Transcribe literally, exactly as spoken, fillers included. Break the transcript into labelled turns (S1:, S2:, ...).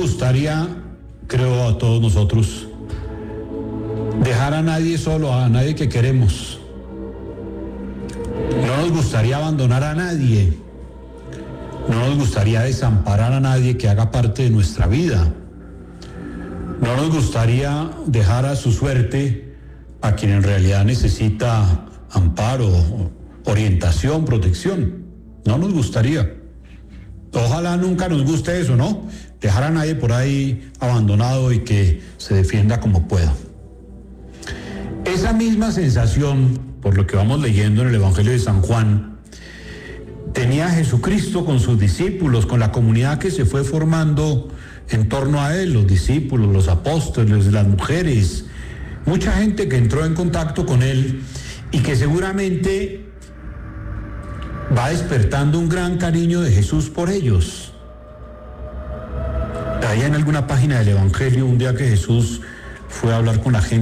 S1: gustaría, creo a todos nosotros, dejar a nadie solo, a nadie que queremos. No nos gustaría abandonar a nadie. No nos gustaría desamparar a nadie que haga parte de nuestra vida. No nos gustaría dejar a su suerte a quien en realidad necesita amparo, orientación, protección. No nos gustaría. Ojalá nunca nos guste eso, ¿no? Dejar a nadie por ahí abandonado y que se defienda como pueda. Esa misma sensación, por lo que vamos leyendo en el Evangelio de San Juan, tenía Jesucristo con sus discípulos, con la comunidad que se fue formando en torno a él, los discípulos, los apóstoles, las mujeres, mucha gente que entró en contacto con él y que seguramente va despertando un gran cariño de Jesús por ellos. Ahí en alguna página del Evangelio, un día que Jesús fue a hablar con la gente,